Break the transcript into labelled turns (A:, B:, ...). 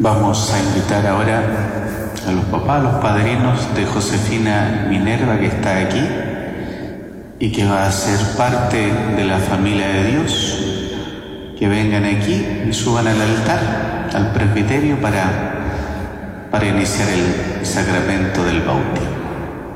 A: Vamos a invitar ahora a los papás, los padrinos de Josefina Minerva, que está aquí y que va a ser parte de la familia de Dios, que vengan aquí y suban al altar, al presbiterio, para iniciar el sacramento del bautismo.